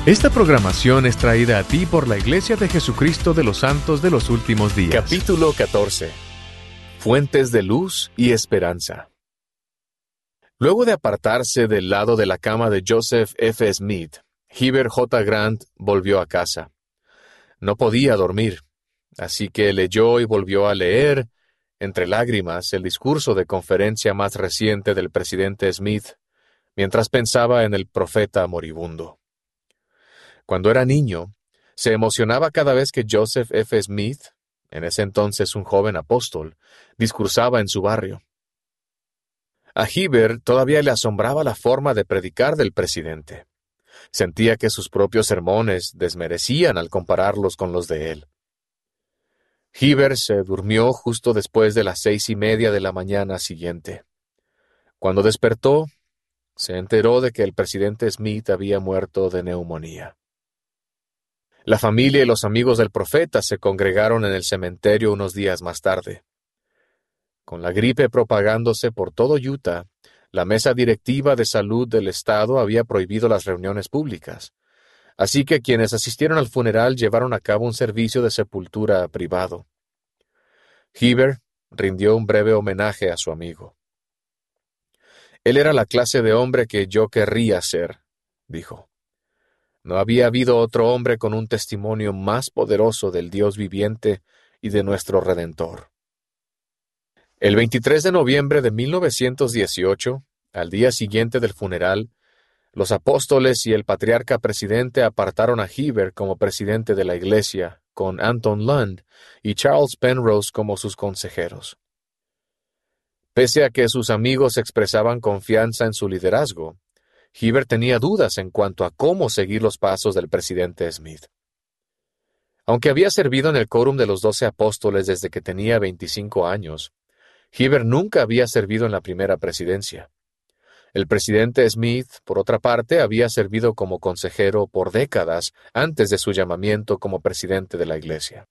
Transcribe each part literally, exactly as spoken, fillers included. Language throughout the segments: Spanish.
Esta programación es traída a ti por la Iglesia de Jesucristo de los Santos de los Últimos Días. Capítulo catorce. Fuentes de luz y esperanza. Luego de apartarse del lado de la cama de Joseph F. Smith, Heber J. Grant volvió a casa. No podía dormir, así que leyó y volvió a leer, entre lágrimas, el discurso de conferencia más reciente del presidente Smith, mientras pensaba en el profeta moribundo. Cuando era niño, se emocionaba cada vez que Joseph F. Smith, en ese entonces un joven apóstol, discursaba en su barrio. A Heber todavía le asombraba la forma de predicar del presidente. Sentía que sus propios sermones desmerecían al compararlos con los de él. Heber se durmió justo después de las seis y media de la mañana siguiente. Cuando despertó, se enteró de que el presidente Smith había muerto de neumonía. La familia y los amigos del profeta se congregaron en el cementerio unos días más tarde. Con la gripe propagándose por todo Utah, la mesa directiva de salud del estado había prohibido las reuniones públicas, así que quienes asistieron al funeral llevaron a cabo un servicio de sepultura privado. Heber rindió un breve homenaje a su amigo. Él era la clase de hombre que yo querría ser, dijo. No había habido otro hombre con un testimonio más poderoso del Dios viviente y de nuestro Redentor. El veintitrés de noviembre de mil novecientos dieciocho, al día siguiente del funeral, los apóstoles y el patriarca presidente apartaron a Heber como presidente de la iglesia, con Anton Lund y Charles Penrose como sus consejeros. Pese a que sus amigos expresaban confianza en su liderazgo, Heber tenía dudas en cuanto a cómo seguir los pasos del presidente Smith. Aunque había servido en el quórum de los doce apóstoles desde que tenía veinticinco años, Heber nunca había servido en la primera presidencia. El presidente Smith, por otra parte, había servido como consejero por décadas antes de su llamamiento como presidente de la iglesia.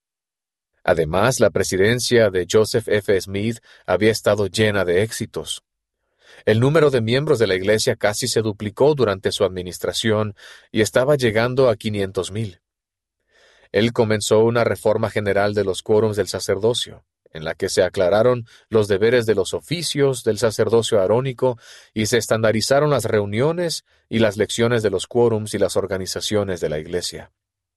Además, la presidencia de Joseph F. Smith había estado llena de éxitos. El número de miembros de la iglesia casi se duplicó durante su administración y estaba llegando a quinientos mil. Él comenzó una reforma general de los quórums del sacerdocio, en la que se aclararon los deberes de los oficios del sacerdocio arónico y se estandarizaron las reuniones y las lecciones de los quórums y las organizaciones de la iglesia.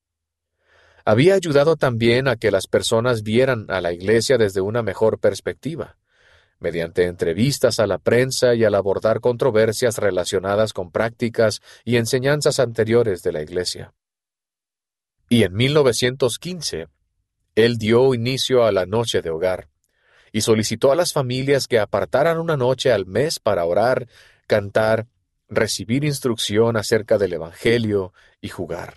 Había ayudado también a que las personas vieran a la iglesia desde una mejor perspectiva, mediante entrevistas a la prensa y al abordar controversias relacionadas con prácticas y enseñanzas anteriores de la iglesia. Y en mil novecientos quince, él dio inicio a la Noche de Hogar y solicitó a las familias que apartaran una noche al mes para orar, cantar, recibir instrucción acerca del Evangelio y jugar.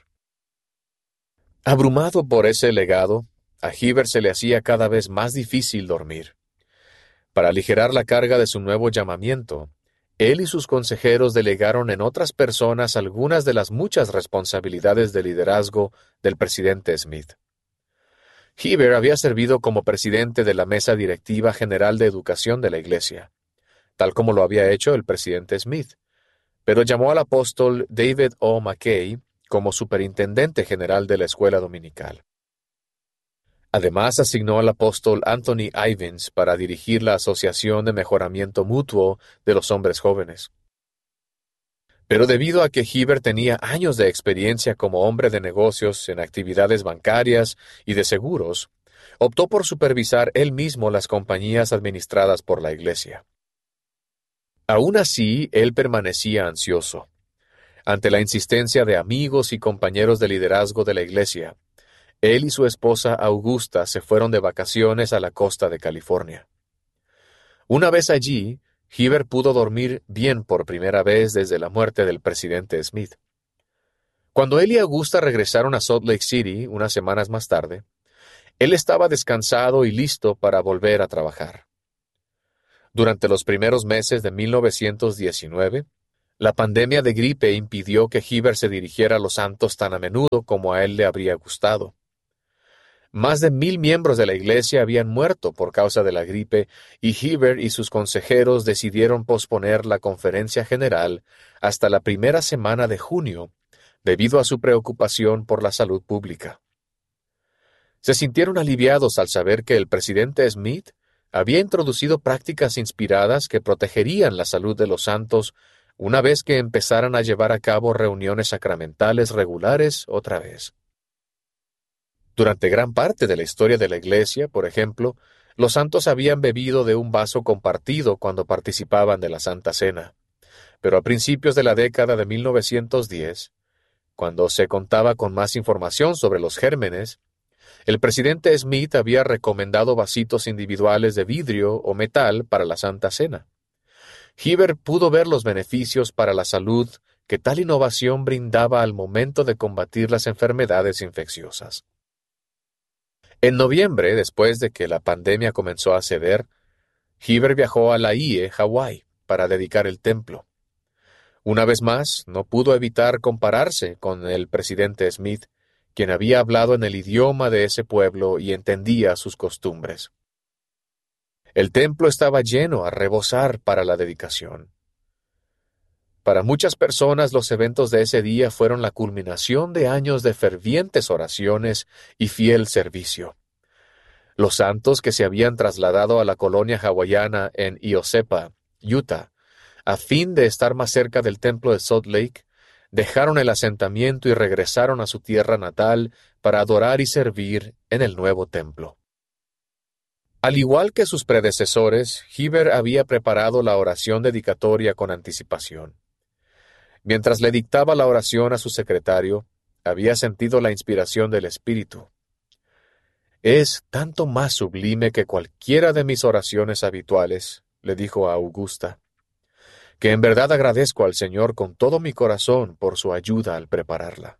Abrumado por ese legado, a Heber se le hacía cada vez más difícil dormir. Para aligerar la carga de su nuevo llamamiento, él y sus consejeros delegaron en otras personas algunas de las muchas responsabilidades de liderazgo del presidente Smith. Heber había servido como presidente de la Mesa Directiva General de Educación de la Iglesia, tal como lo había hecho el presidente Smith, pero llamó al apóstol David O. McKay como superintendente general de la escuela dominical. Además, asignó al apóstol Anthony Ivins para dirigir la Asociación de Mejoramiento Mutuo de los Hombres Jóvenes. Pero debido a que Heber tenía años de experiencia como hombre de negocios en actividades bancarias y de seguros, optó por supervisar él mismo las compañías administradas por la iglesia. Aún así, él permanecía ansioso. Ante la insistencia de amigos y compañeros de liderazgo de la iglesia, él y su esposa Augusta se fueron de vacaciones a la costa de California. Una vez allí, Heber pudo dormir bien por primera vez desde la muerte del presidente Smith. Cuando él y Augusta regresaron a Salt Lake City unas semanas más tarde, él estaba descansado y listo para volver a trabajar. Durante los primeros meses de mil novecientos diecinueve, la pandemia de gripe impidió que Heber se dirigiera a los santos tan a menudo como a él le habría gustado. Más de mil miembros de la iglesia habían muerto por causa de la gripe y Heber y sus consejeros decidieron posponer la conferencia general hasta la primera semana de junio debido a su preocupación por la salud pública. Se sintieron aliviados al saber que el presidente Smith había introducido prácticas inspiradas que protegerían la salud de los santos una vez que empezaran a llevar a cabo reuniones sacramentales regulares otra vez. Durante gran parte de la historia de la Iglesia, por ejemplo, los santos habían bebido de un vaso compartido cuando participaban de la Santa Cena. Pero a principios de la década de mil novecientos diez, cuando se contaba con más información sobre los gérmenes, el presidente Smith había recomendado vasitos individuales de vidrio o metal para la Santa Cena. Heber pudo ver los beneficios para la salud que tal innovación brindaba al momento de combatir las enfermedades infecciosas. En noviembre, después de que la pandemia comenzó a ceder, Heber viajó a Laie, Hawái, para dedicar el templo. Una vez más, no pudo evitar compararse con el presidente Smith, quien había hablado en el idioma de ese pueblo y entendía sus costumbres. El templo estaba lleno a rebosar para la dedicación. Para muchas personas los eventos de ese día fueron la culminación de años de fervientes oraciones y fiel servicio. Los santos que se habían trasladado a la colonia hawaiana en Iosepa, Utah, a fin de estar más cerca del templo de Salt Lake, dejaron el asentamiento y regresaron a su tierra natal para adorar y servir en el nuevo templo. Al igual que sus predecesores, Heber había preparado la oración dedicatoria con anticipación. Mientras le dictaba la oración a su secretario, había sentido la inspiración del Espíritu. «Es tanto más sublime que cualquiera de mis oraciones habituales», le dijo a Augusta, «que en verdad agradezco al Señor con todo mi corazón por su ayuda al prepararla».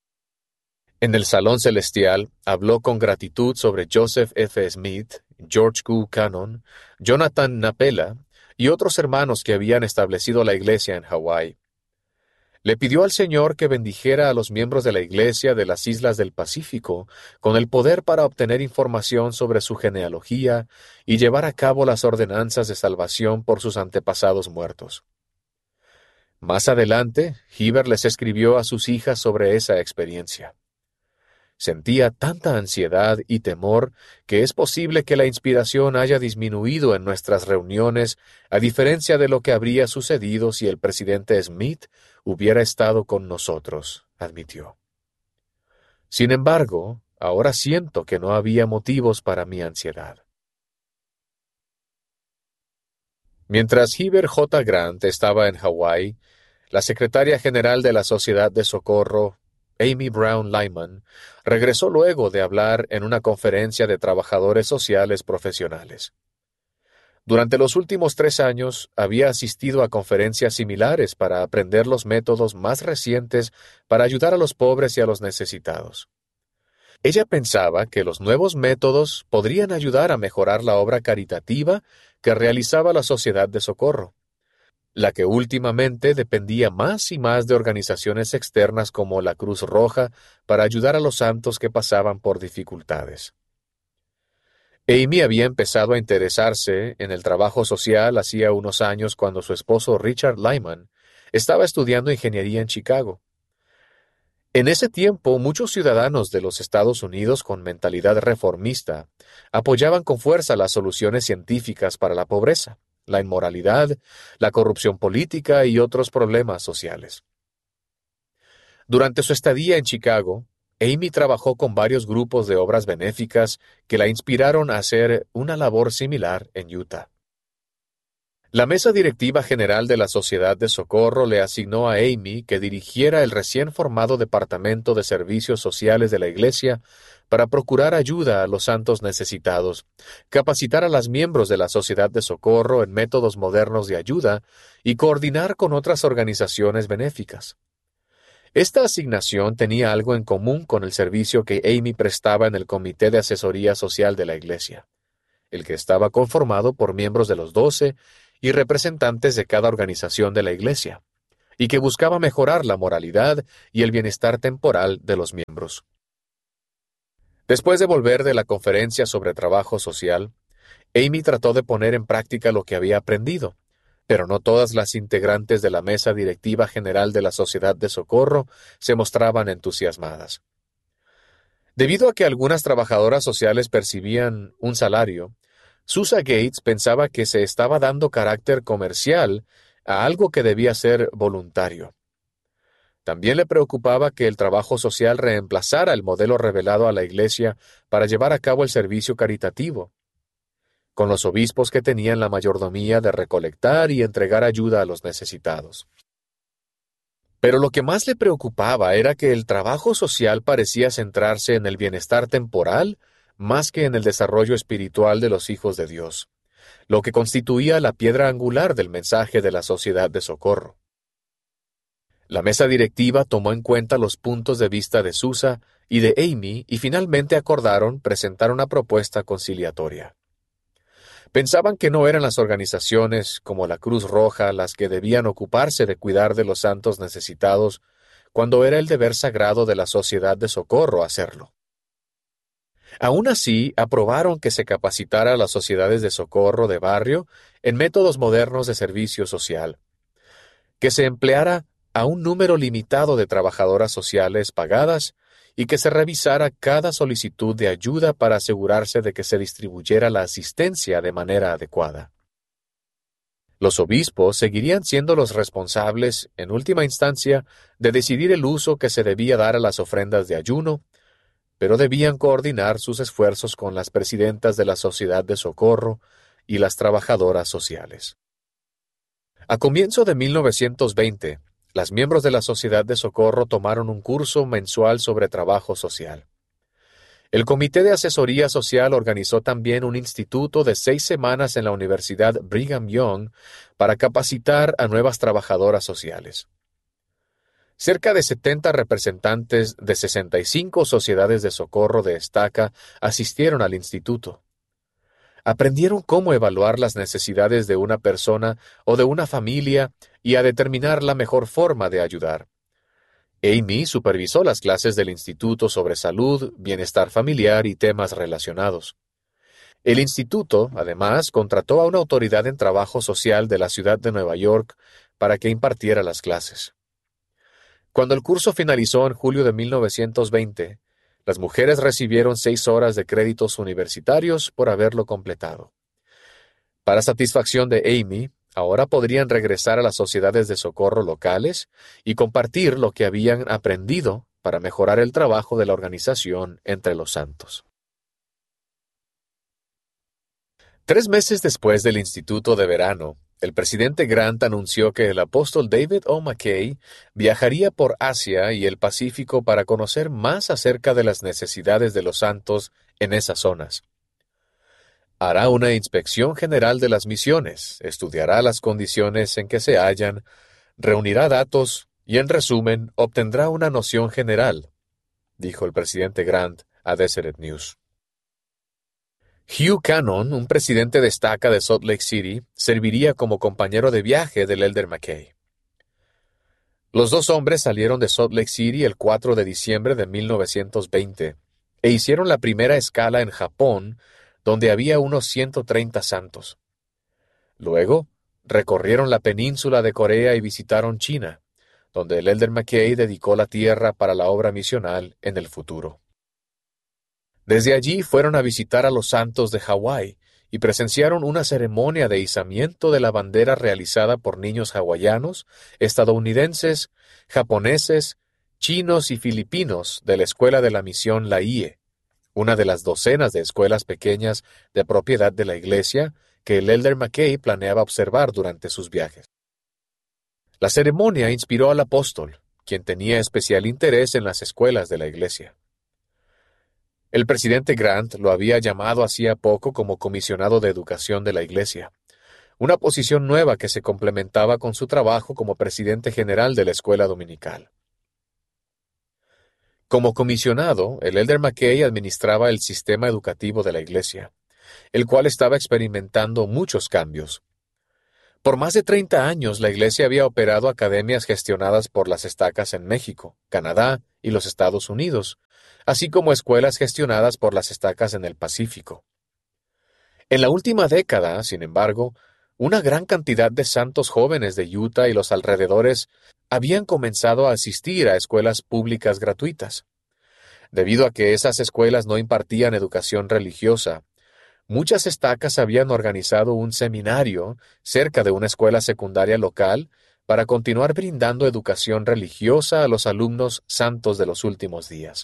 En el Salón Celestial habló con gratitud sobre Joseph F. Smith, George Q. Cannon, Jonathan Napela y otros hermanos que habían establecido la iglesia en Hawái. Le pidió al Señor que bendijera a los miembros de la iglesia de las islas del Pacífico con el poder para obtener información sobre su genealogía y llevar a cabo las ordenanzas de salvación por sus antepasados muertos. Más adelante, Heber les escribió a sus hijas sobre esa experiencia. Sentía tanta ansiedad y temor que es posible que la inspiración haya disminuido en nuestras reuniones, a diferencia de lo que habría sucedido si el presidente Smith hubiera estado con nosotros, admitió. Sin embargo, ahora siento que no había motivos para mi ansiedad. Mientras Heber J. Grant estaba en Hawái, la secretaria general de la Sociedad de Socorro, Amy Brown Lyman, regresó luego de hablar en una conferencia de trabajadores sociales profesionales. Durante los últimos tres años había asistido a conferencias similares para aprender los métodos más recientes para ayudar a los pobres y a los necesitados. Ella pensaba que los nuevos métodos podrían ayudar a mejorar la obra caritativa que realizaba la Sociedad de Socorro, la que últimamente dependía más y más de organizaciones externas como la Cruz Roja para ayudar a los santos que pasaban por dificultades. Amy había empezado a interesarse en el trabajo social hacía unos años cuando su esposo Richard Lyman estaba estudiando ingeniería en Chicago. En ese tiempo, muchos ciudadanos de los Estados Unidos con mentalidad reformista apoyaban con fuerza las soluciones científicas para la pobreza, la inmoralidad, la corrupción política y otros problemas sociales. Durante su estadía en Chicago, Amy trabajó con varios grupos de obras benéficas que la inspiraron a hacer una labor similar en Utah. La mesa directiva general de la Sociedad de Socorro le asignó a Amy que dirigiera el recién formado Departamento de Servicios Sociales de la Iglesia para procurar ayuda a los santos necesitados, capacitar a los miembros de la Sociedad de Socorro en métodos modernos de ayuda y coordinar con otras organizaciones benéficas. Esta asignación tenía algo en común con el servicio que Amy prestaba en el Comité de Asesoría Social de la Iglesia, el que estaba conformado por miembros de los doce y representantes de cada organización de la Iglesia, y que buscaba mejorar la moralidad y el bienestar temporal de los miembros. Después de volver de la conferencia sobre trabajo social, Amy trató de poner en práctica lo que había aprendido, pero no todas las integrantes de la mesa directiva general de la Sociedad de Socorro se mostraban entusiasmadas. Debido a que algunas trabajadoras sociales percibían un salario, Susa Gates pensaba que se estaba dando carácter comercial a algo que debía ser voluntario. También le preocupaba que el trabajo social reemplazara el modelo revelado a la Iglesia para llevar a cabo el servicio caritativo, con los obispos que tenían la mayordomía de recolectar y entregar ayuda a los necesitados. Pero lo que más le preocupaba era que el trabajo social parecía centrarse en el bienestar temporal más que en el desarrollo espiritual de los hijos de Dios, lo que constituía la piedra angular del mensaje de la Sociedad de Socorro. La mesa directiva tomó en cuenta los puntos de vista de Susa y de Amy y finalmente acordaron presentar una propuesta conciliatoria. Pensaban que no eran las organizaciones como la Cruz Roja las que debían ocuparse de cuidar de los santos necesitados, cuando era el deber sagrado de la Sociedad de Socorro hacerlo. Aún así, aprobaron que se capacitara a las sociedades de socorro de barrio en métodos modernos de servicio social, que se empleara a un número limitado de trabajadoras sociales pagadas y que se revisara cada solicitud de ayuda para asegurarse de que se distribuyera la asistencia de manera adecuada. Los obispos seguirían siendo los responsables, en última instancia, de decidir el uso que se debía dar a las ofrendas de ayuno, pero debían coordinar sus esfuerzos con las presidentas de la Sociedad de Socorro y las trabajadoras sociales. A comienzo de mil novecientos veinte, las miembros de la Sociedad de Socorro tomaron un curso mensual sobre trabajo social. El Comité de Asesoría Social organizó también un instituto de seis semanas en la Universidad Brigham Young para capacitar a nuevas trabajadoras sociales. Cerca de setenta representantes de sesenta y cinco sociedades de socorro de estaca asistieron al instituto. Aprendieron cómo evaluar las necesidades de una persona o de una familia y a determinar la mejor forma de ayudar. Amy supervisó las clases del instituto sobre salud, bienestar familiar y temas relacionados. El instituto, además, contrató a una autoridad en trabajo social de la ciudad de Nueva York para que impartiera las clases. Cuando el curso finalizó en julio de mil novecientos veinte, las mujeres recibieron seis horas de créditos universitarios por haberlo completado. Para satisfacción de Amy, ahora podrían regresar a las sociedades de socorro locales y compartir lo que habían aprendido para mejorar el trabajo de la organización entre los santos. Tres meses después del Instituto de Verano, el presidente Grant anunció que el apóstol David O. McKay viajaría por Asia y el Pacífico para conocer más acerca de las necesidades de los santos en esas zonas. Hará una inspección general de las misiones, estudiará las condiciones en que se hallan, reunirá datos y, en resumen, obtendrá una noción general, dijo el presidente Grant a Deseret News. Hugh Cannon, un presidente de estaca de Salt Lake City, serviría como compañero de viaje del Elder McKay. Los dos hombres salieron de Salt Lake City el cuatro de diciembre de mil novecientos veinte e hicieron la primera escala en Japón, donde había unos ciento treinta santos. Luego, recorrieron la península de Corea y visitaron China, donde el Elder McKay dedicó la tierra para la obra misional en el futuro. Desde allí fueron a visitar a los santos de Hawái y presenciaron una ceremonia de izamiento de la bandera realizada por niños hawaianos, estadounidenses, japoneses, chinos y filipinos de la Escuela de la Misión Laie, una de las docenas de escuelas pequeñas de propiedad de la Iglesia que el Elder McKay planeaba observar durante sus viajes. La ceremonia inspiró al apóstol, quien tenía especial interés en las escuelas de la Iglesia. El presidente Grant lo había llamado hacía poco como comisionado de educación de la Iglesia, una posición nueva que se complementaba con su trabajo como presidente general de la escuela dominical. Como comisionado, el Elder McKay administraba el sistema educativo de la Iglesia, el cual estaba experimentando muchos cambios. Por más de treinta años, la Iglesia había operado academias gestionadas por las estacas en México, Canadá y los Estados Unidos, así como escuelas gestionadas por las estacas en el Pacífico. En la última década, sin embargo, Una gran cantidad de santos jóvenes de Utah y los alrededores habían comenzado a asistir a escuelas públicas gratuitas. Debido a que esas escuelas no impartían educación religiosa, muchas estacas habían organizado un seminario cerca de una escuela secundaria local para continuar brindando educación religiosa a los alumnos santos de los últimos días.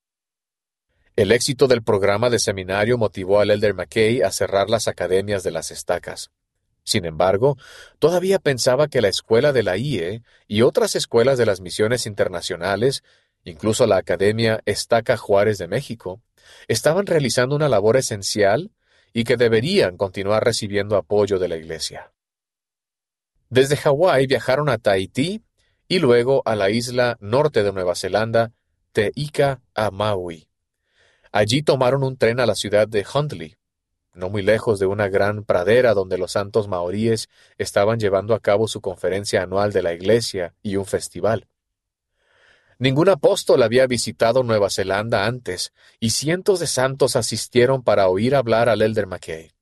El éxito del programa de seminario motivó al Elder McKay a cerrar las academias de las estacas. Sin embargo, todavía pensaba que la escuela de la I E y otras escuelas de las misiones internacionales, incluso la Academia Estaca Juárez de México, estaban realizando una labor esencial y que deberían continuar recibiendo apoyo de la Iglesia. Desde Hawái viajaron a Tahití y luego a la isla norte de Nueva Zelanda, Te Ika a Maui. Allí tomaron un tren a la ciudad de Huntley, no muy lejos de una gran pradera donde los santos maoríes estaban llevando a cabo su conferencia anual de la Iglesia y un festival. Ningún apóstol había visitado Nueva Zelanda antes, y cientos de santos asistieron para oír hablar al Elder McKay.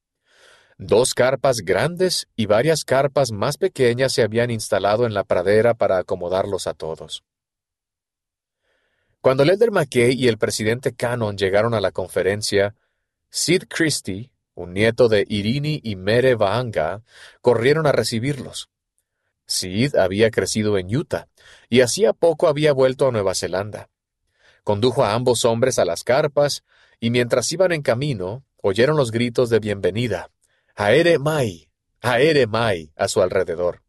Dos carpas grandes y varias carpas más pequeñas se habían instalado en la pradera para acomodarlos a todos. Cuando el Elder McKay y el presidente Cannon llegaron a la conferencia, Sid Christie, un nieto de Irini y Mere Vaanga, corrieron a recibirlos. Sid había crecido en Utah y hacía poco había vuelto a Nueva Zelanda. Condujo a ambos hombres a las carpas y mientras iban en camino, oyeron los gritos de bienvenida, Aere Mai, Aere Mai, a su alrededor.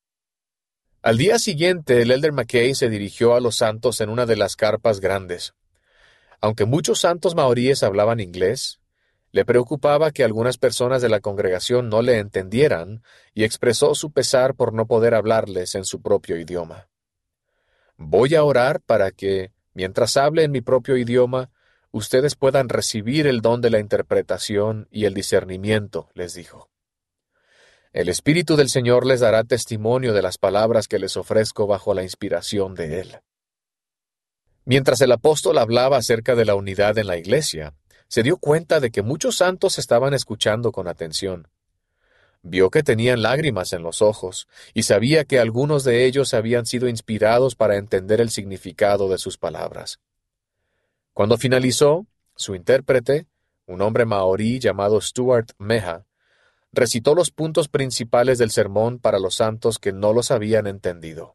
Al día siguiente, el Elder McKay se dirigió a los santos en una de las carpas grandes. Aunque muchos santos maoríes hablaban inglés, le preocupaba que algunas personas de la congregación no le entendieran y expresó su pesar por no poder hablarles en su propio idioma. Voy a orar para que, mientras hable en mi propio idioma, ustedes puedan recibir el don de la interpretación y el discernimiento, les dijo. El Espíritu del Señor les dará testimonio de las palabras que les ofrezco bajo la inspiración de Él. Mientras el apóstol hablaba acerca de la unidad en la iglesia, se dio cuenta de que muchos santos estaban escuchando con atención. Vio que tenían lágrimas en los ojos y sabía que algunos de ellos habían sido inspirados para entender el significado de sus palabras. Cuando finalizó, su intérprete, un hombre maorí llamado Stuart Meha, recitó los puntos principales del sermón para los santos que no los habían entendido.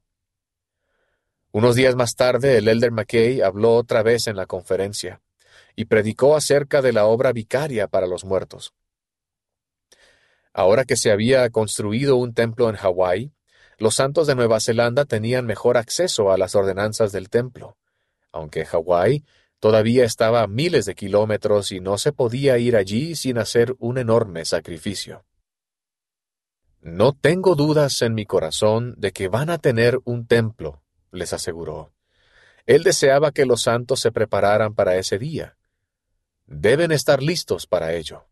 Unos días más tarde, el Elder McKay habló otra vez en la conferencia y predicó acerca de la obra vicaria para los muertos. Ahora que se había construido un templo en Hawái, los santos de Nueva Zelanda tenían mejor acceso a las ordenanzas del templo, aunque Hawái todavía estaba a miles de kilómetros y no se podía ir allí sin hacer un enorme sacrificio. No tengo dudas en mi corazón de que van a tener un templo, les aseguró. Él deseaba que los santos se prepararan para ese día. Deben estar listos para ello.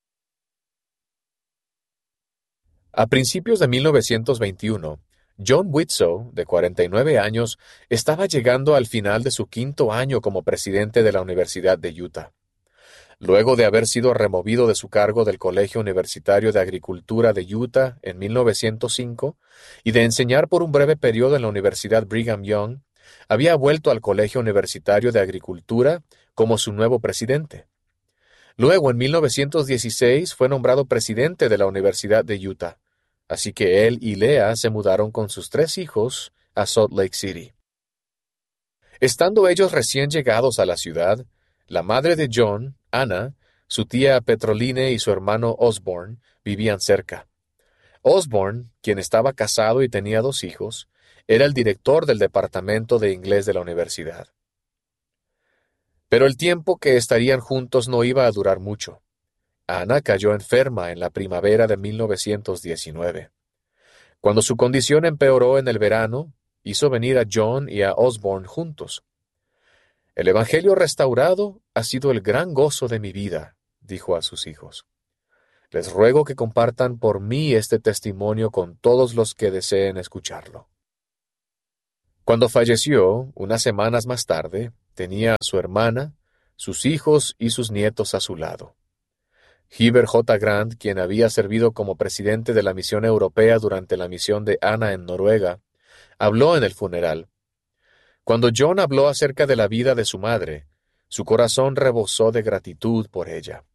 A principios de mil novecientos veintiuno, John Widtsoe, de cuarenta y nueve años, estaba llegando al final de su quinto año como presidente de la Universidad de Utah. Luego de haber sido removido de su cargo del Colegio Universitario de Agricultura de Utah en mil novecientos cinco y de enseñar por un breve periodo en la Universidad Brigham Young, había vuelto al Colegio Universitario de Agricultura como su nuevo presidente. Luego, en mil novecientos dieciséis, fue nombrado presidente de la Universidad de Utah, así que él y Leah se mudaron con sus tres hijos a Salt Lake City. Estando ellos recién llegados a la ciudad, la madre de John, Anna, su tía Petroline y su hermano Osborne vivían cerca. Osborne, quien estaba casado y tenía dos hijos, era el director del departamento de inglés de la universidad. Pero el tiempo que estarían juntos no iba a durar mucho. Anna cayó enferma en la primavera de mil novecientos diecinueve. Cuando su condición empeoró en el verano, hizo venir a John y a Osborne juntos. El Evangelio restaurado ha sido el gran gozo de mi vida, dijo a sus hijos. Les ruego que compartan por mí este testimonio con todos los que deseen escucharlo. Cuando falleció, unas semanas más tarde, tenía a su hermana, sus hijos y sus nietos a su lado. Heber J. Grant, quien había servido como presidente de la misión europea durante la misión de Ana en Noruega, habló en el funeral. Cuando John habló acerca de la vida de su madre, su corazón rebosó de gratitud por ella.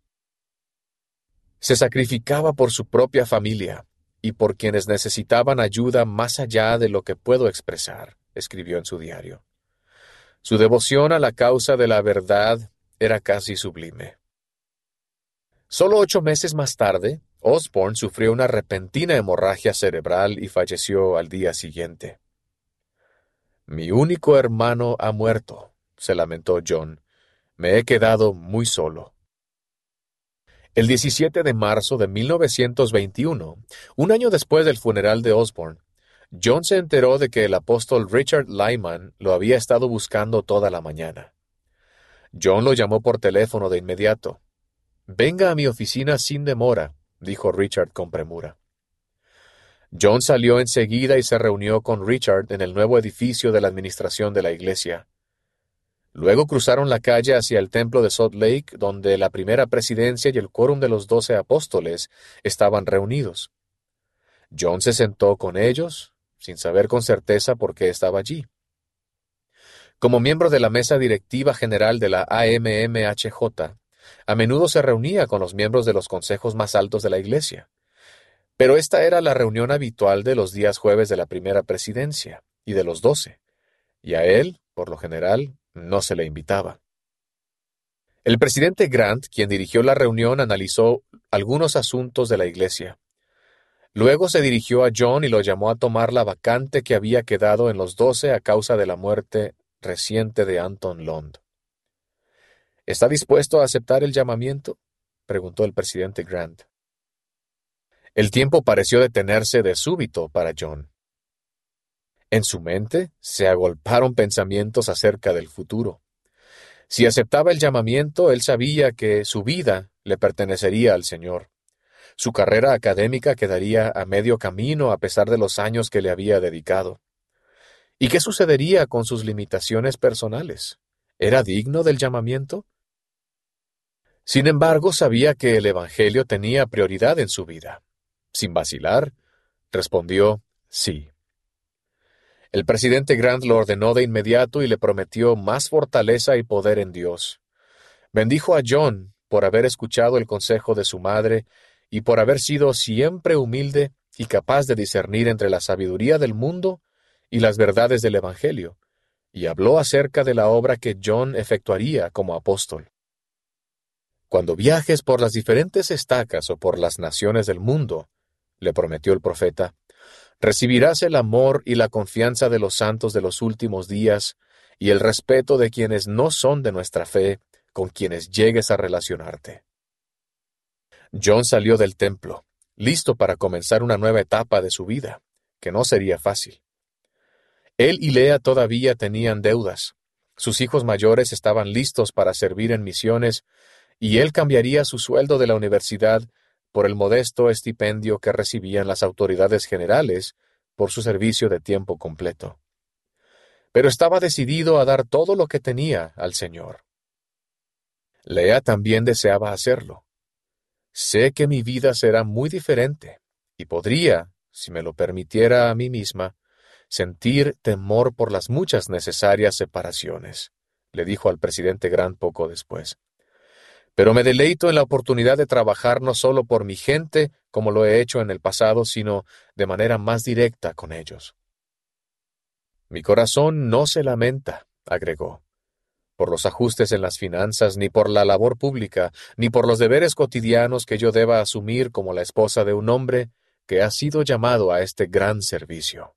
Se sacrificaba por su propia familia y por quienes necesitaban ayuda más allá de lo que puedo expresar, escribió en su diario. Su devoción a la causa de la verdad era casi sublime. Solo ocho meses más tarde, Osborne sufrió una repentina hemorragia cerebral y falleció al día siguiente. Mi único hermano ha muerto, se lamentó John. Me he quedado muy solo. El diecisiete de marzo de mil novecientos veintiuno, un año después del funeral de Osborne, John se enteró de que el apóstol Richard Lyman lo había estado buscando toda la mañana. John lo llamó por teléfono de inmediato. «Venga a mi oficina sin demora», dijo Richard con premura. John salió enseguida y se reunió con Richard en el nuevo edificio de la administración de la iglesia. Luego cruzaron la calle hacia el templo de Salt Lake, donde la primera presidencia y el quórum de los doce apóstoles estaban reunidos. John se sentó con ellos, sin saber con certeza por qué estaba allí. Como miembro de la mesa directiva general de la A M M H J, a menudo se reunía con los miembros de los consejos más altos de la iglesia. Pero esta era la reunión habitual de los días jueves de la primera presidencia y de los doce, y a él, por lo general, no se le invitaba. El presidente Grant, quien dirigió la reunión, analizó algunos asuntos de la iglesia. Luego se dirigió a John y lo llamó a tomar la vacante que había quedado en los doce a causa de la muerte reciente de Anton Lund. ¿Está dispuesto a aceptar el llamamiento?, preguntó el presidente Grant. El tiempo pareció detenerse de súbito para John. En su mente se agolparon pensamientos acerca del futuro. Si aceptaba el llamamiento, él sabía que su vida le pertenecería al Señor. Su carrera académica quedaría a medio camino a pesar de los años que le había dedicado. ¿Y qué sucedería con sus limitaciones personales? ¿Era digno del llamamiento? Sin embargo, sabía que el Evangelio tenía prioridad en su vida. Sin vacilar, respondió sí. El presidente Grant lo ordenó de inmediato y le prometió más fortaleza y poder en Dios. Bendijo a John por haber escuchado el consejo de su madre y por haber sido siempre humilde y capaz de discernir entre la sabiduría del mundo y las verdades del Evangelio, y habló acerca de la obra que John efectuaría como apóstol. Cuando viajes por las diferentes estacas o por las naciones del mundo, le prometió el profeta, recibirás el amor y la confianza de los santos de los últimos días y el respeto de quienes no son de nuestra fe, con quienes llegues a relacionarte. John salió del templo, listo para comenzar una nueva etapa de su vida, que no sería fácil. Él y Lea todavía tenían deudas. Sus hijos mayores estaban listos para servir en misiones, y él cambiaría su sueldo de la universidad por el modesto estipendio que recibían las autoridades generales por su servicio de tiempo completo. Pero estaba decidido a dar todo lo que tenía al Señor. Lea también deseaba hacerlo. Sé que mi vida será muy diferente, y podría, si me lo permitiera a mí misma, sentir temor por las muchas necesarias separaciones, le dijo al presidente Grant poco después. Pero me deleito en la oportunidad de trabajar no solo por mi gente, como lo he hecho en el pasado, sino de manera más directa con ellos. Mi corazón no se lamenta, agregó, por los ajustes en las finanzas, ni por la labor pública, ni por los deberes cotidianos que yo deba asumir como la esposa de un hombre que ha sido llamado a este gran servicio.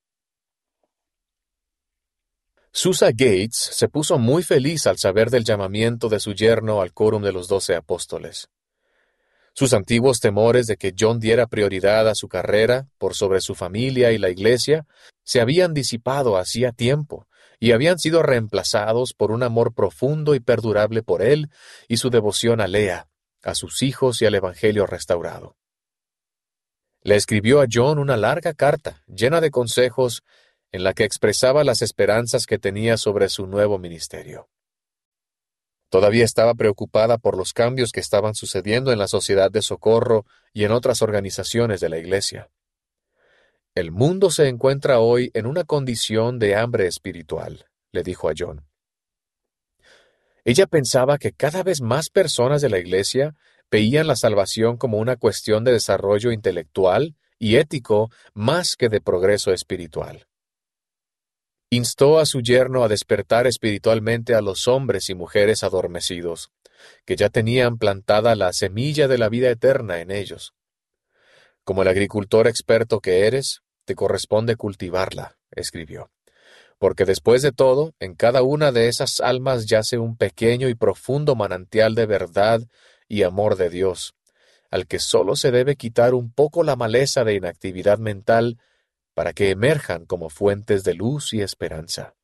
Susa Gates se puso muy feliz al saber del llamamiento de su yerno al quórum de los doce apóstoles. Sus antiguos temores de que John diera prioridad a su carrera por sobre su familia y la iglesia se habían disipado hacía tiempo y habían sido reemplazados por un amor profundo y perdurable por él y su devoción a Lea, a sus hijos y al Evangelio restaurado. Le escribió a John una larga carta llena de consejos en la que expresaba las esperanzas que tenía sobre su nuevo ministerio. Todavía estaba preocupada por los cambios que estaban sucediendo en la Sociedad de Socorro y en otras organizaciones de la Iglesia. El mundo se encuentra hoy en una condición de hambre espiritual, le dijo a John. Ella pensaba que cada vez más personas de la Iglesia veían la salvación como una cuestión de desarrollo intelectual y ético más que de progreso espiritual. Instó a su yerno a despertar espiritualmente a los hombres y mujeres adormecidos, que ya tenían plantada la semilla de la vida eterna en ellos. Como el agricultor experto que eres, te corresponde cultivarla, escribió, porque después de todo, en cada una de esas almas yace un pequeño y profundo manantial de verdad y amor de Dios, al que sólo se debe quitar un poco la maleza de inactividad mental para que emerjan como fuentes de luz y esperanza.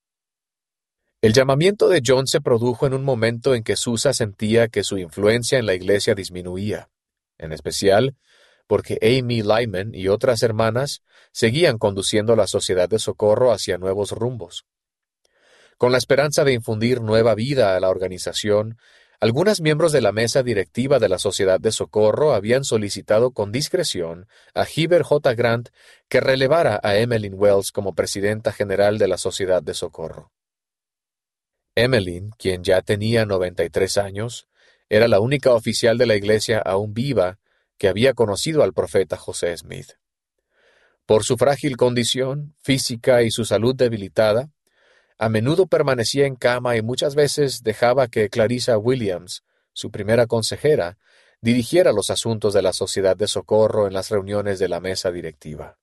El llamamiento de John se produjo en un momento en que Susa sentía que su influencia en la iglesia disminuía, en especial porque Amy Lyman y otras hermanas seguían conduciendo la Sociedad de Socorro hacia nuevos rumbos. Con la esperanza de infundir nueva vida a la organización, algunos miembros de la mesa directiva de la Sociedad de Socorro habían solicitado con discreción a Heber J. Grant que relevara a Emmeline Wells como presidenta general de la Sociedad de Socorro. Emmeline, quien ya tenía noventa y tres años, era la única oficial de la iglesia aún viva que había conocido al profeta José Smith. Por su frágil condición física y su salud debilitada, a menudo permanecía en cama y muchas veces dejaba que Clarissa Williams, su primera consejera, dirigiera los asuntos de la Sociedad de Socorro en las reuniones de la mesa directiva.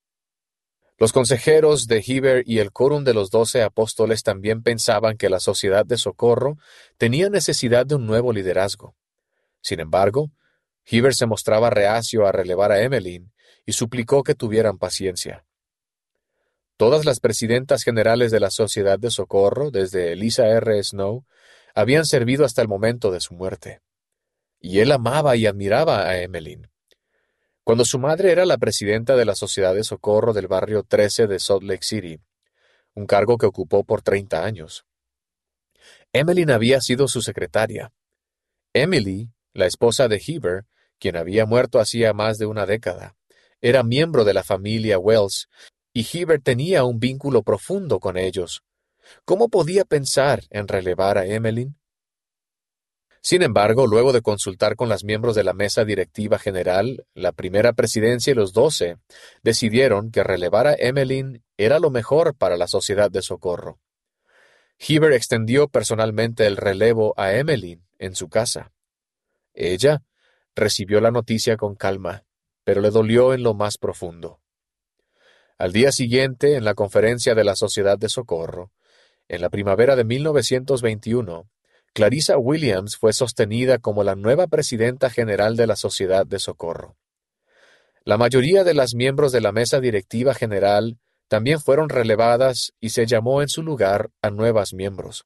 Los consejeros de Heber y el quórum de los doce apóstoles también pensaban que la Sociedad de Socorro tenía necesidad de un nuevo liderazgo. Sin embargo, Heber se mostraba reacio a relevar a Emmeline y suplicó que tuvieran paciencia. Todas las presidentas generales de la Sociedad de Socorro, desde Eliza R. Snow, habían servido hasta el momento de su muerte. Y él amaba y admiraba a Emmeline. Cuando su madre era la presidenta de la Sociedad de Socorro del barrio trece de Salt Lake City, un cargo que ocupó por treinta años. Emmeline había sido su secretaria. Emily, la esposa de Heber, quien había muerto hacía más de una década, era miembro de la familia Wells, y Heber tenía un vínculo profundo con ellos. ¿Cómo podía pensar en relevar a Emmeline? Sin embargo, luego de consultar con las miembros de la mesa directiva general, la primera presidencia y los doce decidieron que relevar a Emmeline era lo mejor para la Sociedad de Socorro. Heber extendió personalmente el relevo a Emmeline en su casa. Ella recibió la noticia con calma, pero le dolió en lo más profundo. Al día siguiente, en la conferencia de la Sociedad de Socorro, en la primavera de mil novecientos veintiuno, Clarissa Williams fue sostenida como la nueva presidenta general de la Sociedad de Socorro. La mayoría de las miembros de la mesa directiva general también fueron relevadas y se llamó en su lugar a nuevas miembros.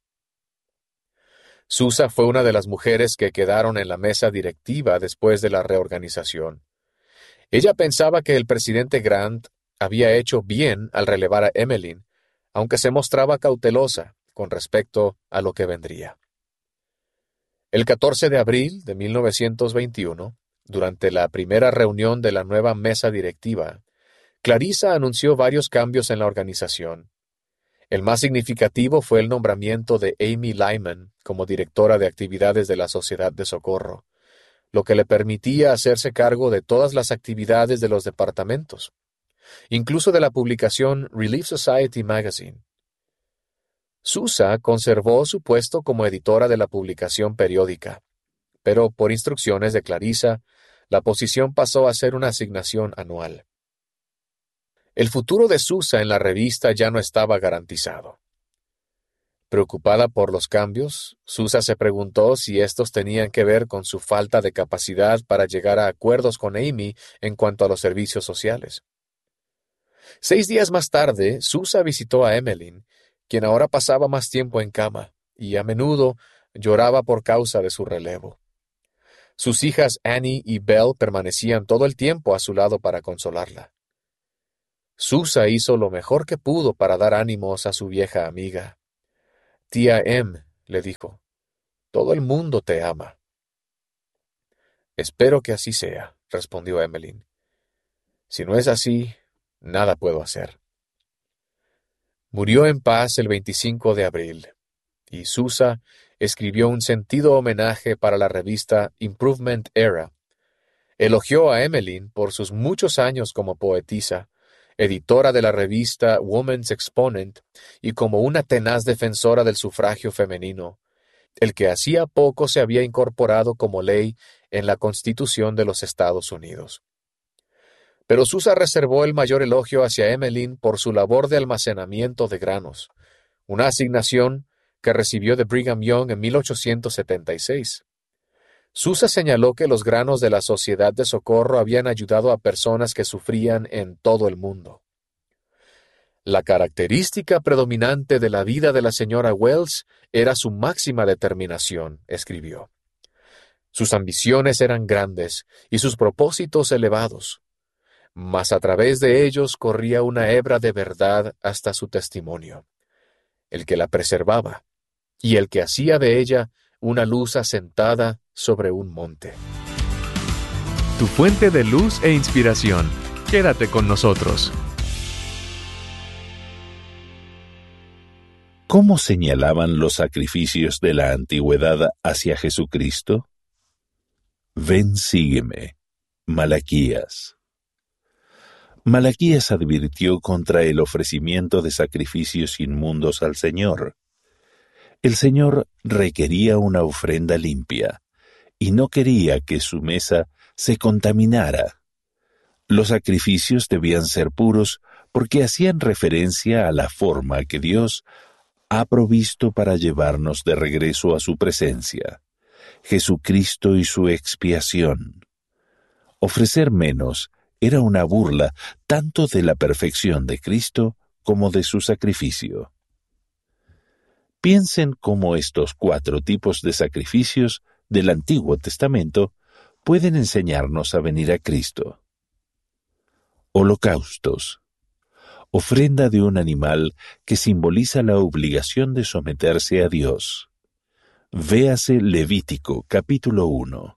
Susa fue una de las mujeres que quedaron en la mesa directiva después de la reorganización. Ella pensaba que el presidente Grant había hecho bien al relevar a Emmeline, aunque se mostraba cautelosa con respecto a lo que vendría. El catorce de abril de mil novecientos veintiuno, durante la primera reunión de la nueva mesa directiva, Clarissa anunció varios cambios en la organización. El más significativo fue el nombramiento de Amy Lyman como directora de actividades de la Sociedad de Socorro, lo que le permitía hacerse cargo de todas las actividades de los departamentos, incluso de la publicación Relief Society Magazine. Susa conservó su puesto como editora de la publicación periódica, pero por instrucciones de Clarissa, la posición pasó a ser una asignación anual. El futuro de Susa en la revista ya no estaba garantizado. Preocupada por los cambios, Susa se preguntó si estos tenían que ver con su falta de capacidad para llegar a acuerdos con Amy en cuanto a los servicios sociales. Seis días más tarde, Susa visitó a Emmeline, quien ahora pasaba más tiempo en cama, y a menudo lloraba por causa de su relevo. Sus hijas Annie y Belle permanecían todo el tiempo a su lado para consolarla. Susa hizo lo mejor que pudo para dar ánimos a su vieja amiga. «Tía Em», le dijo, todo el mundo te ama. Espero que así sea, respondió Emmeline. Si no es así, nada puedo hacer. Murió en paz el veinticinco de abril, y Susa escribió un sentido homenaje para la revista Improvement Era. Elogió a Emmeline por sus muchos años como poetisa, editora de la revista Woman's Exponent y como una tenaz defensora del sufragio femenino, el que hacía poco se había incorporado como ley en la Constitución de los Estados Unidos. Pero Susa reservó el mayor elogio hacia Emmeline por su labor de almacenamiento de granos, una asignación que recibió de Brigham Young en mil ochocientos setenta y seis. Susa señaló que los granos de la Sociedad de Socorro habían ayudado a personas que sufrían en todo el mundo. La característica predominante de la vida de la señora Wells era su máxima determinación, escribió. Sus ambiciones eran grandes y sus propósitos elevados, mas a través de ellos corría una hebra de verdad hasta su testimonio, el que la preservaba y el que hacía de ella una luz asentada sobre un monte. Tu fuente de luz e inspiración. Quédate con nosotros. ¿Cómo señalaban los sacrificios de la antigüedad hacia Jesucristo? Ven, sígueme. Malaquías. Malaquías advirtió contra el ofrecimiento de sacrificios inmundos al Señor. El Señor requería una ofrenda limpia y no quería que su mesa se contaminara. Los sacrificios debían ser puros porque hacían referencia a la forma que Dios ha provisto para llevarnos de regreso a su presencia, Jesucristo y su expiación. Ofrecer menos era una burla tanto de la perfección de Cristo como de su sacrificio. Piensen cómo estos cuatro tipos de sacrificios del Antiguo Testamento pueden enseñarnos a venir a Cristo. Holocaustos. Ofrenda de un animal que simboliza la obligación de someterse a Dios. Véase Levítico, capítulo uno.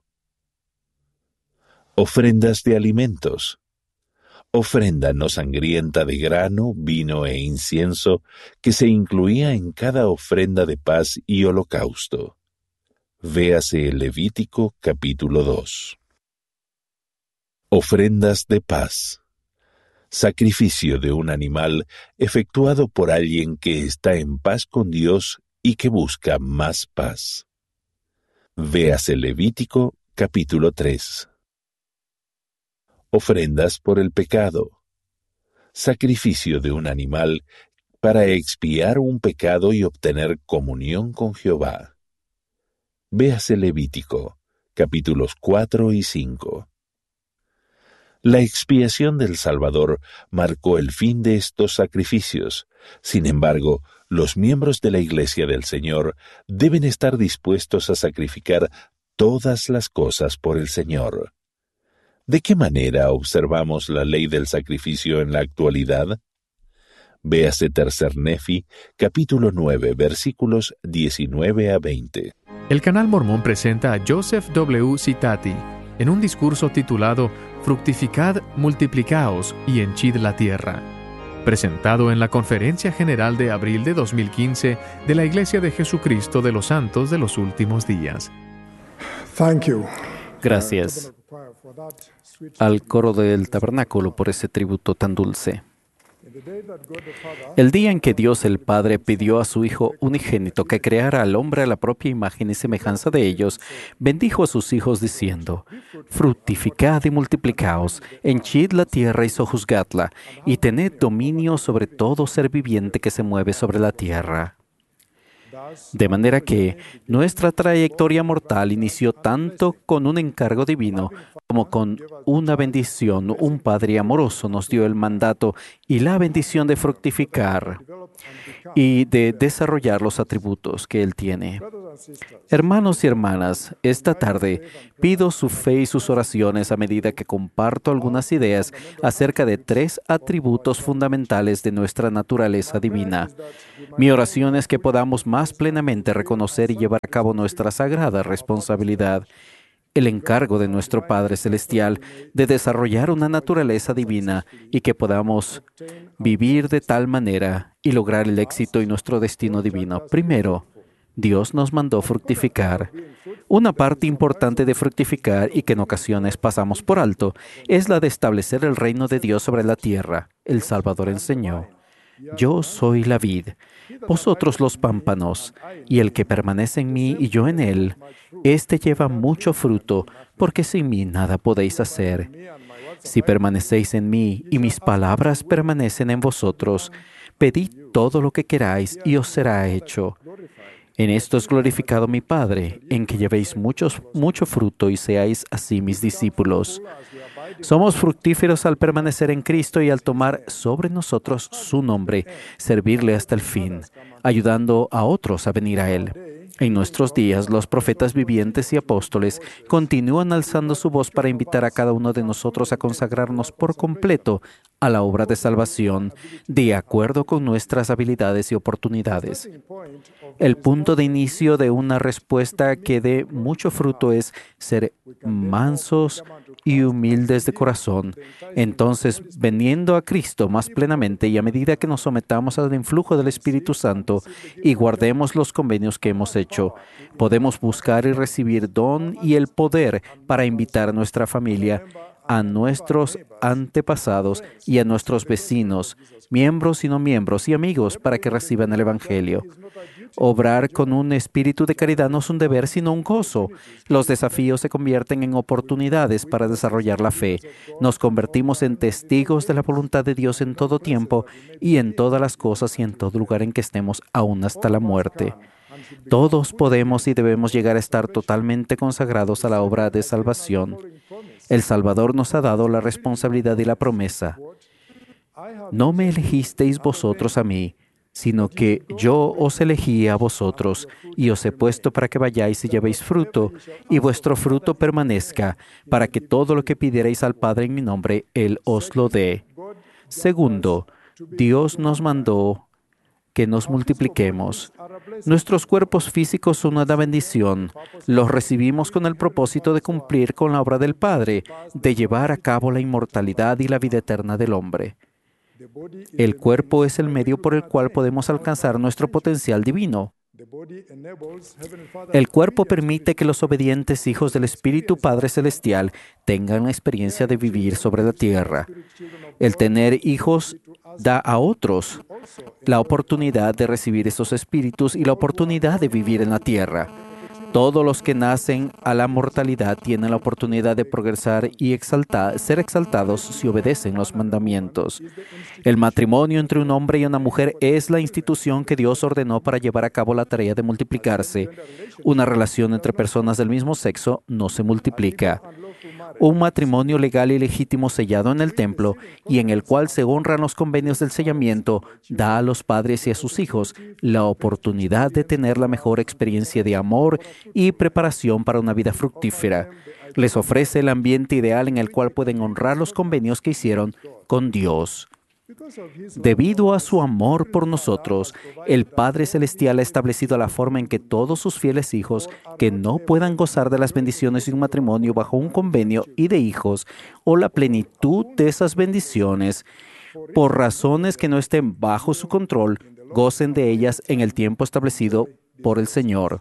Ofrendas de alimentos. Ofrenda no sangrienta de grano, vino e incienso que se incluía en cada ofrenda de paz y holocausto. Véase Levítico, capítulo dos. Ofrendas de paz. Sacrificio de un animal efectuado por alguien que está en paz con Dios y que busca más paz. Véase Levítico, capítulo tres. Ofrendas por el pecado. Sacrificio de un animal para expiar un pecado y obtener comunión con Jehová. Véase Levítico, capítulos cuatro y cinco. La expiación del Salvador marcó el fin de estos sacrificios. Sin embargo, los miembros de la Iglesia del Señor deben estar dispuestos a sacrificar todas las cosas por el Señor. ¿De qué manera observamos la ley del sacrificio en la actualidad? Véase Tercer Nefi, capítulo nueve, versículos diecinueve a veinte. El Canal Mormón presenta a Joseph W. Citati en un discurso titulado Fructificad, multiplicaos y henchid la tierra, presentado en la Conferencia General de abril de dos mil quince de la Iglesia de Jesucristo de los Santos de los Últimos Días. Gracias al coro del tabernáculo por ese tributo tan dulce. El día en que Dios el Padre pidió a su Hijo unigénito que creara al hombre a la propia imagen y semejanza de ellos, bendijo a sus hijos diciendo: fructificad y multiplicaos, henchid la tierra y sojuzgadla, y tened dominio sobre todo ser viviente que se mueve sobre la tierra. De manera que nuestra trayectoria mortal inició tanto con un encargo divino como con una bendición. Un Padre amoroso nos dio el mandato y la bendición de fructificar y de desarrollar los atributos que Él tiene. Hermanos y hermanas, esta tarde pido su fe y sus oraciones a medida que comparto algunas ideas acerca de tres atributos fundamentales de nuestra naturaleza divina. Mi oración es que podamos más plenamente reconocer y llevar a cabo nuestra sagrada responsabilidad, el encargo de nuestro Padre Celestial de desarrollar una naturaleza divina y que podamos vivir de tal manera y lograr el éxito y nuestro destino divino. Primero, Dios nos mandó fructificar. Una parte importante de fructificar y que en ocasiones pasamos por alto es la de establecer el reino de Dios sobre la tierra. El Salvador enseñó: yo soy la vid, vosotros los pámpanos, y el que permanece en mí y yo en él, éste lleva mucho fruto, porque sin mí nada podéis hacer. Si permanecéis en mí y mis palabras permanecen en vosotros, pedid todo lo que queráis y os será hecho. En esto es glorificado mi Padre, en que llevéis muchos, mucho fruto y seáis así mis discípulos. Somos fructíferos al permanecer en Cristo y al tomar sobre nosotros su nombre, servirle hasta el fin, ayudando a otros a venir a Él. En nuestros días, los profetas vivientes y apóstoles continúan alzando su voz para invitar a cada uno de nosotros a consagrarnos por completo a la obra de salvación, de acuerdo con nuestras habilidades y oportunidades. El punto de inicio de una respuesta que dé mucho fruto es ser mansos y humildes de corazón. Entonces, veniendo a Cristo más plenamente y a medida que nos sometamos al influjo del Espíritu Santo y guardemos los convenios que hemos hecho, podemos buscar y recibir don y el poder para invitar a nuestra familia, a nuestros antepasados y a nuestros vecinos, miembros y no miembros y amigos para que reciban el Evangelio. Obrar con un espíritu de caridad no es un deber, sino un gozo. Los desafíos se convierten en oportunidades para desarrollar la fe. Nos convertimos en testigos de la voluntad de Dios en todo tiempo y en todas las cosas y en todo lugar en que estemos, aún hasta la muerte. Todos podemos y debemos llegar a estar totalmente consagrados a la obra de salvación. El Salvador nos ha dado la responsabilidad y la promesa: no me elegisteis vosotros a mí, sino que yo os elegí a vosotros, y os he puesto para que vayáis y llevéis fruto, y vuestro fruto permanezca, para que todo lo que pidierais al Padre en mi nombre, Él os lo dé. Segundo, Dios nos mandó que nos multipliquemos. Nuestros cuerpos físicos son una bendición. Los recibimos con el propósito de cumplir con la obra del Padre, de llevar a cabo la inmortalidad y la vida eterna del hombre. El cuerpo es el medio por el cual podemos alcanzar nuestro potencial divino. El cuerpo permite que los obedientes hijos del Espíritu Padre Celestial tengan la experiencia de vivir sobre la tierra. El tener hijos da a otros la oportunidad de recibir esos espíritus y la oportunidad de vivir en la tierra. Todos los que nacen a la mortalidad tienen la oportunidad de progresar y exaltar, ser exaltados si obedecen los mandamientos. El matrimonio entre un hombre y una mujer es la institución que Dios ordenó para llevar a cabo la tarea de multiplicarse. Una relación entre personas del mismo sexo no se multiplica. Un matrimonio legal y legítimo sellado en el templo y en el cual se honran los convenios del sellamiento da a los padres y a sus hijos la oportunidad de tener la mejor experiencia de amor y preparación para una vida fructífera. Les ofrece el ambiente ideal en el cual pueden honrar los convenios que hicieron con Dios. Debido a su amor por nosotros, el Padre Celestial ha establecido la forma en que todos sus fieles hijos que no puedan gozar de las bendiciones de un matrimonio bajo un convenio y de hijos, o la plenitud de esas bendiciones, por razones que no estén bajo su control, gocen de ellas en el tiempo establecido por el Señor.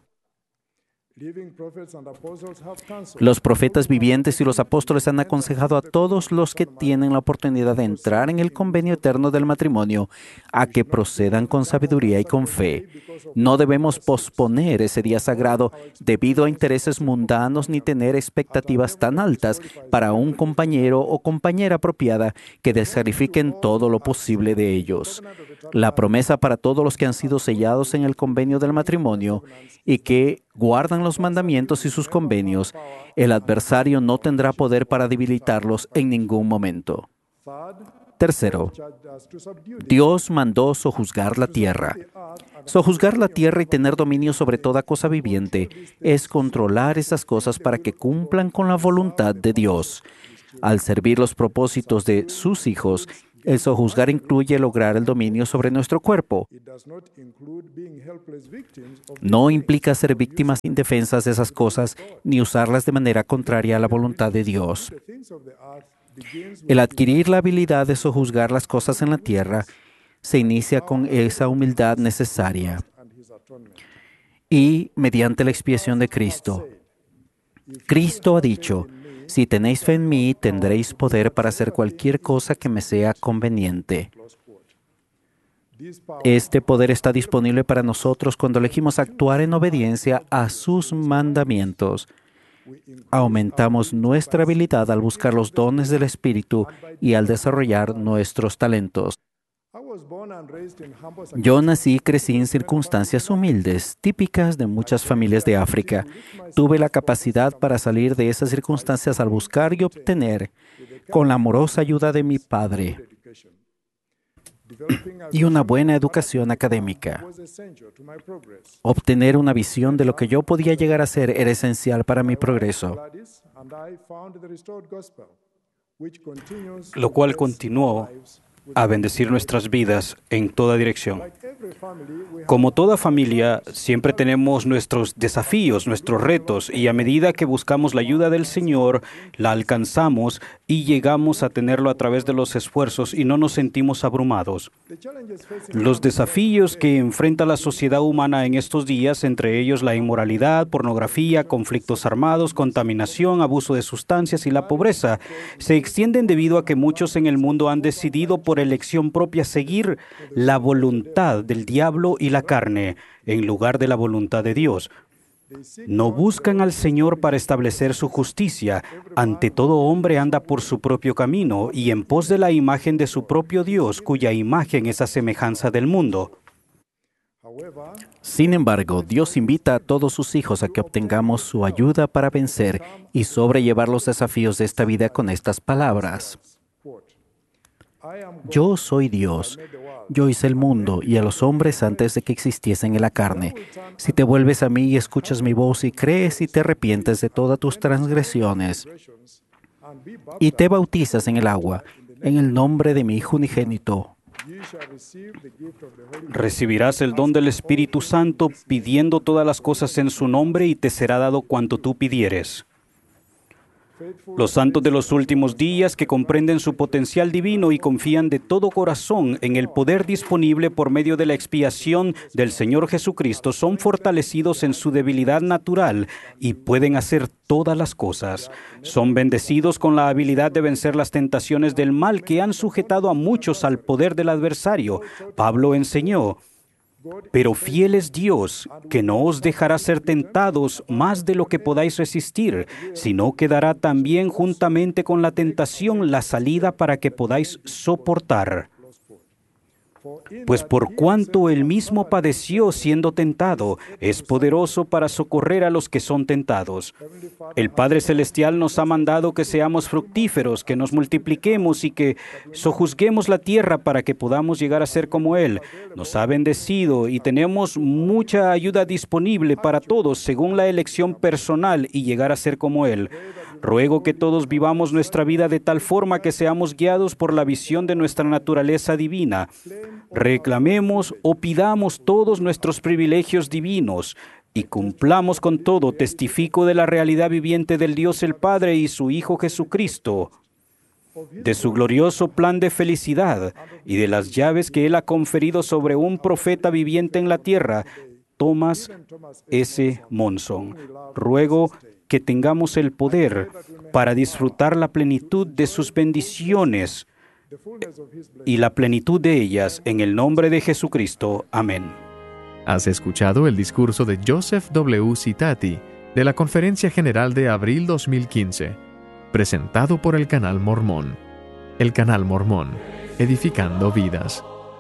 Los profetas vivientes y los apóstoles han aconsejado a todos los que tienen la oportunidad de entrar en el convenio eterno del matrimonio a que procedan con sabiduría y con fe. No debemos posponer ese día sagrado debido a intereses mundanos ni tener expectativas tan altas para un compañero o compañera apropiada que descalifiquen todo lo posible de ellos. La promesa para todos los que han sido sellados en el convenio del matrimonio y que guardan los mandamientos y sus convenios, el adversario no tendrá poder para debilitarlos en ningún momento. Tercero, Dios mandó sojuzgar la tierra. Sojuzgar la tierra y tener dominio sobre toda cosa viviente es controlar esas cosas para que cumplan con la voluntad de Dios. Al servir los propósitos de sus hijos, el sojuzgar incluye lograr el dominio sobre nuestro cuerpo. No implica ser víctimas indefensas de esas cosas ni usarlas de manera contraria a la voluntad de Dios. El adquirir la habilidad de sojuzgar las cosas en la tierra se inicia con esa humildad necesaria y mediante la expiación de Cristo. Cristo ha dicho: si tenéis fe en mí, tendréis poder para hacer cualquier cosa que me sea conveniente. Este poder está disponible para nosotros cuando elegimos actuar en obediencia a sus mandamientos. Aumentamos nuestra habilidad al buscar los dones del Espíritu y al desarrollar nuestros talentos. Yo nací y crecí en circunstancias humildes, típicas de muchas familias de África. Tuve la capacidad para salir de esas circunstancias al buscar y obtener, con la amorosa ayuda de mi padre, y una buena educación académica. Obtener una visión de lo que yo podía llegar a ser era esencial para mi progreso, lo cual continuó a bendecir nuestras vidas en toda dirección. Como toda familia, siempre tenemos nuestros desafíos, nuestros retos, y a medida que buscamos la ayuda del Señor, la alcanzamos y llegamos a tenerlo a través de los esfuerzos y no nos sentimos abrumados. Los desafíos que enfrenta la sociedad humana en estos días, entre ellos la inmoralidad, pornografía, conflictos armados, contaminación, abuso de sustancias y la pobreza, se extienden debido a que muchos en el mundo han decidido por elección propia seguir la voluntad del diablo y la carne en lugar de la voluntad de Dios. No buscan al Señor para establecer su justicia. Ante todo hombre anda por su propio camino y en pos de la imagen de su propio Dios, cuya imagen es a semejanza del mundo. Sin embargo, Dios invita a todos sus hijos a que obtengamos su ayuda para vencer y sobrellevar los desafíos de esta vida con estas palabras: Yo soy Dios. Yo hice el mundo y a los hombres antes de que existiesen en la carne. Si te vuelves a mí y escuchas mi voz y crees y te arrepientes de todas tus transgresiones y te bautizas en el agua, en el nombre de mi Hijo unigénito, recibirás el don del Espíritu Santo pidiendo todas las cosas en su nombre y te será dado cuanto tú pidieres. Los santos de los últimos días que comprenden su potencial divino y confían de todo corazón en el poder disponible por medio de la expiación del Señor Jesucristo son fortalecidos en su debilidad natural y pueden hacer todas las cosas. Son bendecidos con la habilidad de vencer las tentaciones del mal que han sujetado a muchos al poder del adversario. Pablo enseñó: Pero fiel es Dios, que no os dejará ser tentados más de lo que podáis resistir, sino que dará también juntamente con la tentación la salida para que podáis soportar. Pues por cuanto él mismo padeció siendo tentado, es poderoso para socorrer a los que son tentados. El Padre Celestial nos ha mandado que seamos fructíferos, que nos multipliquemos y que sojuzguemos la tierra para que podamos llegar a ser como Él. Nos ha bendecido y tenemos mucha ayuda disponible para todos según la elección personal y llegar a ser como Él. Ruego que todos vivamos nuestra vida de tal forma que seamos guiados por la visión de nuestra naturaleza divina. Reclamemos o pidamos todos nuestros privilegios divinos y cumplamos con todo testifico de la realidad viviente del Dios el Padre y su Hijo Jesucristo, de su glorioso plan de felicidad y de las llaves que Él ha conferido sobre un profeta viviente en la tierra, Thomas S. Monson. Ruego que tengamos el poder para disfrutar la plenitud de sus bendiciones y la plenitud de ellas en el nombre de Jesucristo. Amén. Has escuchado el discurso de Joseph W. Citati de la Conferencia General de abril dos mil quince, presentado por el Canal Mormón. El Canal Mormón, edificando vidas.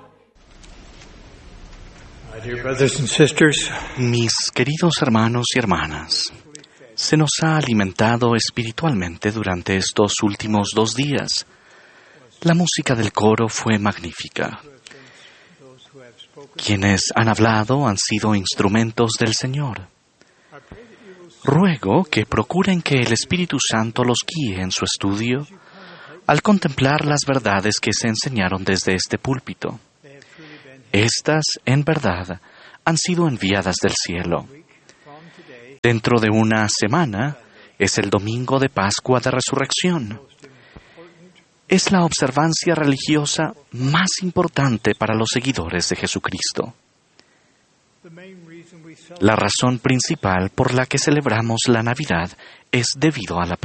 Mis queridos hermanos y hermanas, se nos ha alimentado espiritualmente durante estos últimos dos días. La música del coro fue magnífica. Quienes han hablado han sido instrumentos del Señor. Ruego que procuren que el Espíritu Santo los guíe en su estudio al contemplar las verdades que se enseñaron desde este púlpito. Estas, en verdad, han sido enviadas del cielo. Dentro de una semana es el domingo de Pascua de Resurrección. Es la observancia religiosa más importante para los seguidores de Jesucristo. La razón principal por la que celebramos la Navidad es debido a la